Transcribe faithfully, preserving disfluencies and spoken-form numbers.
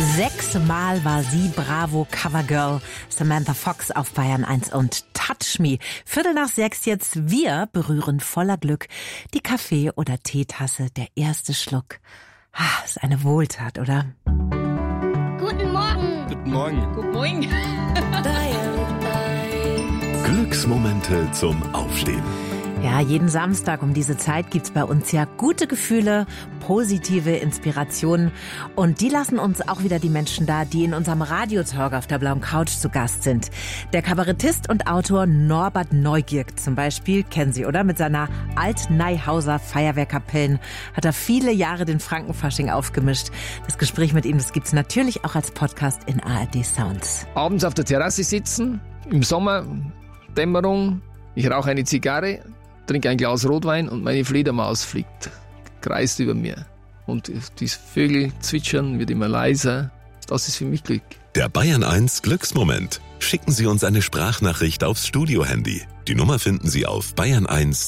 Sechsmal war sie Bravo Covergirl. Samantha Fox auf Bayern eins und Touch Me. Viertel nach sechs jetzt. Wir berühren voller Glück die Kaffee- oder Teetasse. Der erste Schluck. Ah, ist eine Wohltat, oder? Guten Morgen. Guten Morgen. Guten Morgen. Glücksmomente zum Aufstehen. Ja, jeden Samstag um diese Zeit gibt's bei uns ja gute Gefühle, positive Inspirationen. Und die lassen uns auch wieder die Menschen da, die in unserem Radiotalk auf der blauen Couch zu Gast sind. Der Kabarettist und Autor Norbert Neugierk zum Beispiel, kennen Sie, oder? Mit seiner Alt-Neihauser Feuerwehrkapellen hat er viele Jahre den Frankenfasching aufgemischt. Das Gespräch mit ihm, das gibt's natürlich auch als Podcast in A R D Sounds. Abends auf der Terrasse sitzen, im Sommer, Dämmerung, ich rauche eine Zigarre, trinke ein Glas Rotwein und meine Fledermaus fliegt, kreist über mir. Und die Vögel zwitschern, wird immer leiser. Das ist für mich Glück. Der Bayern eins Glücksmoment. Schicken Sie uns eine Sprachnachricht aufs Studio-Handy. Die Nummer finden Sie auf bayern eins